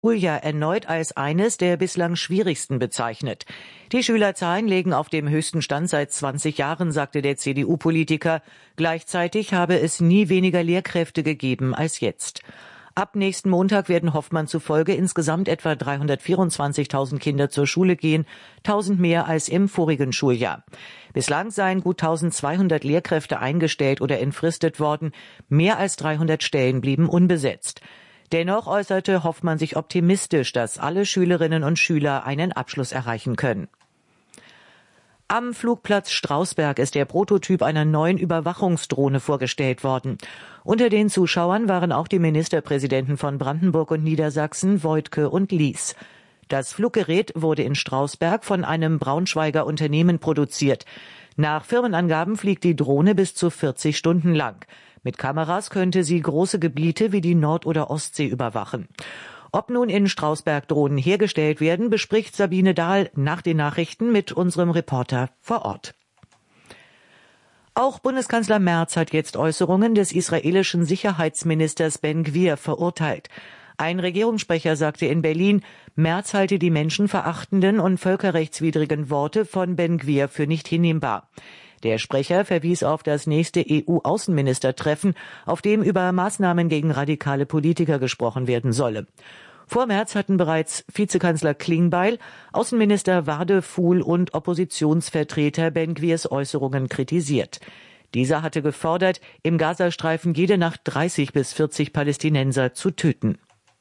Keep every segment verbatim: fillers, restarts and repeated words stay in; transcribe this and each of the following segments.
Schuljahr erneut als eines der bislang schwierigsten bezeichnet. Die Schülerzahlen liegen auf dem höchsten Stand seit zwanzig Jahren, sagte der C D U-Politiker. Gleichzeitig habe es nie weniger Lehrkräfte gegeben als jetzt. Ab nächsten Montag werden Hoffmann zufolge insgesamt etwa dreihundertvierundzwanzigtausend Kinder zur Schule gehen, tausend mehr als im vorigen Schuljahr. Bislang seien gut eintausendzweihundert Lehrkräfte eingestellt oder entfristet worden. Mehr als dreihundert Stellen blieben unbesetzt. Dennoch äußerte Hoffmann sich optimistisch, dass alle Schülerinnen und Schüler einen Abschluss erreichen können. Am Flugplatz Strausberg ist der Prototyp einer neuen Überwachungsdrohne vorgestellt worden. Unter den Zuschauern waren auch die Ministerpräsidenten von Brandenburg und Niedersachsen, Woidke und Lies. Das Fluggerät wurde in Strausberg von einem Braunschweiger Unternehmen produziert. Nach Firmenangaben fliegt die Drohne bis zu vierzig Stunden lang. Mit Kameras könnte sie große Gebiete wie die Nord- oder Ostsee überwachen. Ob nun in Strausberg Drohnen hergestellt werden, bespricht Sabine Dahl nach den Nachrichten mit unserem Reporter vor Ort. Auch Bundeskanzler Merz hat jetzt Äußerungen des israelischen Sicherheitsministers Ben Gvir verurteilt. Ein Regierungssprecher sagte in Berlin, Merz halte die menschenverachtenden und völkerrechtswidrigen Worte von Ben Gvir für nicht hinnehmbar. Der Sprecher verwies auf das nächste E U-Außenministertreffen, auf dem über Maßnahmen gegen radikale Politiker gesprochen werden solle. Vor Merz hatten bereits Vizekanzler Klingbeil, Außenminister Wadefuhl und Oppositionsvertreter Ben Gvirs Äußerungen kritisiert. Dieser hatte gefordert, im Gazastreifen jede Nacht dreißig bis vierzig Palästinenser zu töten.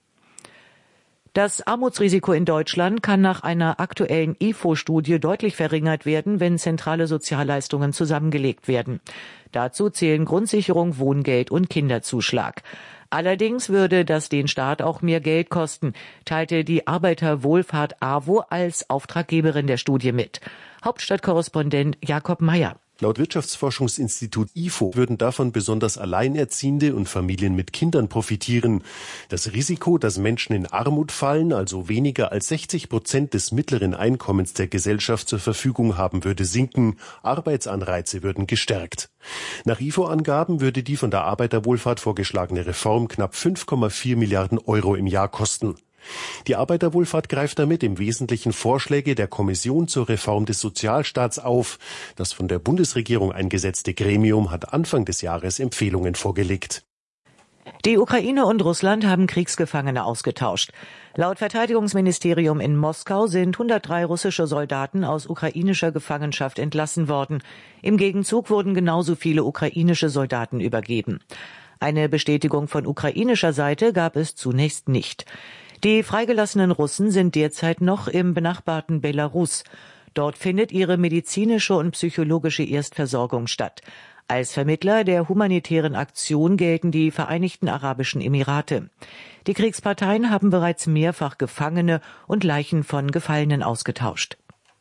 Das Armutsrisiko in Deutschland kann nach einer aktuellen I F O-Studie deutlich verringert werden, wenn zentrale Sozialleistungen zusammengelegt werden. Dazu zählen Grundsicherung, Wohngeld und Kinderzuschlag. Allerdings würde das den Staat auch mehr Geld kosten, teilte die Arbeiterwohlfahrt A W O als Auftraggeberin der Studie mit. Hauptstadtkorrespondent Jakob Mayer. Laut Wirtschaftsforschungsinstitut I F O würden davon besonders Alleinerziehende und Familien mit Kindern profitieren. Das Risiko, dass Menschen in Armut fallen, also weniger als sechzig Prozent des mittleren Einkommens der Gesellschaft zur Verfügung haben, würde sinken. Arbeitsanreize würden gestärkt. Nach I F O-Angaben würde die von der Arbeiterwohlfahrt vorgeschlagene Reform knapp fünf Komma vier Milliarden Euro im Jahr kosten. Die Arbeiterwohlfahrt greift damit im Wesentlichen Vorschläge der Kommission zur Reform des Sozialstaats auf. Das von der Bundesregierung eingesetzte Gremium hat Anfang des Jahres Empfehlungen vorgelegt. Die Ukraine und Russland haben Kriegsgefangene ausgetauscht. Laut Verteidigungsministerium in Moskau sind hundertdrei russische Soldaten aus ukrainischer Gefangenschaft entlassen worden. Im Gegenzug wurden genauso viele ukrainische Soldaten übergeben. Eine Bestätigung von ukrainischer Seite gab es zunächst nicht. Die freigelassenen Russen sind derzeit noch im benachbarten Belarus. Dort findet ihre medizinische und psychologische Erstversorgung statt. Als Vermittler der humanitären Aktion gelten die Vereinigten Arabischen Emirate. Die Kriegsparteien haben bereits mehrfach Gefangene und Leichen von Gefallenen ausgetauscht.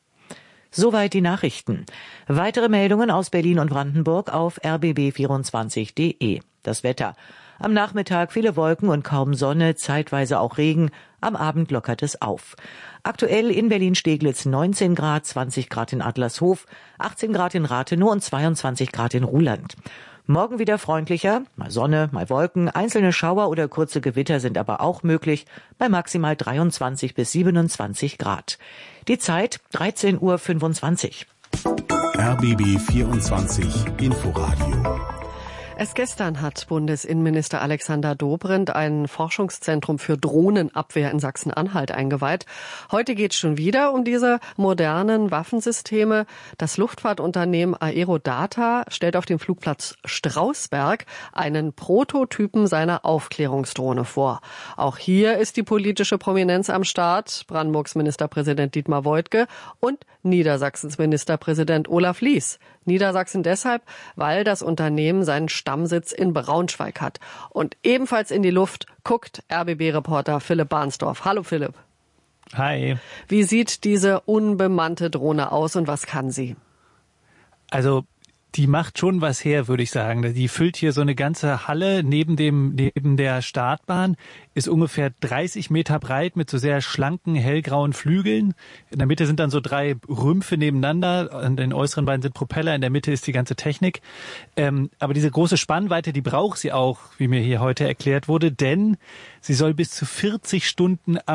Soweit die Nachrichten. Weitere Meldungen aus Berlin und Brandenburg auf r b b vierundzwanzig punkt d e. Das Wetter. Am Nachmittag viele Wolken und kaum Sonne, zeitweise auch Regen. Am Abend lockert es auf. Aktuell in Berlin-Steglitz neunzehn Grad, zwanzig Grad in Adlershof, achtzehn Grad in Rathenow und zweiundzwanzig Grad in Ruhland. Morgen wieder freundlicher, mal Sonne, mal Wolken, einzelne Schauer oder kurze Gewitter sind aber auch möglich, bei maximal dreiundzwanzig bis siebenundzwanzig Grad. Die Zeit dreizehn Uhr fünfundzwanzig. R B B vierundzwanzig Inforadio. Erst gestern hat Bundesinnenminister Alexander Dobrindt ein Forschungszentrum für Drohnenabwehr in Sachsen-Anhalt eingeweiht. Heute geht es schon wieder um diese modernen Waffensysteme. Das Luftfahrtunternehmen Aerodata stellt auf dem Flugplatz Strausberg einen Prototypen seiner Aufklärungsdrohne vor. Auch hier ist die politische Prominenz am Start. Brandenburgs Ministerpräsident Dietmar Woidke und Niedersachsens Ministerpräsident Olaf Lies. Niedersachsen deshalb, weil das Unternehmen seinen Stammsitz in Braunschweig hat. Und ebenfalls in die Luft guckt R B B-Reporter Philipp Barnsdorf. Hallo Philipp. Hi. Wie sieht diese unbemannte Drohne aus und was kann sie? Also die macht schon was her, würde ich sagen. Die füllt hier so eine ganze Halle neben dem neben der Startbahn, ist ungefähr dreißig Meter breit mit so sehr schlanken, hellgrauen Flügeln. In der Mitte sind dann so drei Rümpfe nebeneinander. An den äußeren beiden sind Propeller, in der Mitte ist die ganze Technik. Ähm, aber diese große Spannweite, die braucht sie auch, wie mir hier heute erklärt wurde, denn sie soll bis zu vierzig Stunden am